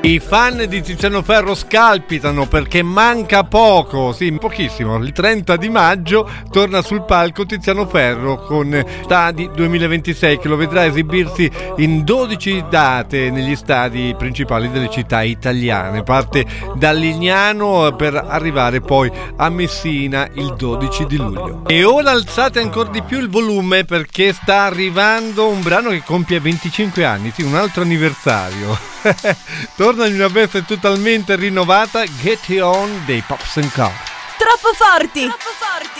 I fan di Tiziano Ferro scalpitano perché manca poco, sì, pochissimo. Il 30 di maggio torna sul palco Tiziano Ferro con Stadi 2026, che lo vedrà esibirsi in 12 date negli stadi principali delle città italiane. Parte da Lignano per arrivare poi a Messina il 12 di luglio. E ora alzate ancora di più il volume perché sta arrivando un brano che compie 25 anni, sì, un altro anniversario. Torna in una veste totalmente rinnovata, Get On dei Pops & Co. Troppo forti! Troppo forti!